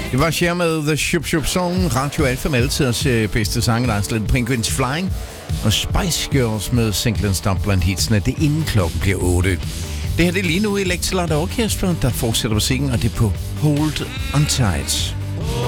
Det var Cher med The Shup Shup Song, Radio Alfa med altidens bedste sange, der er slet Penguins Flying, og Spice Girls med singlen Stop blandt hitsene. Det er inden klokken bliver 8. Det her det er lige nu Electric Light Orchestra, der fortsætter musikken, og det er på Hold On Tight.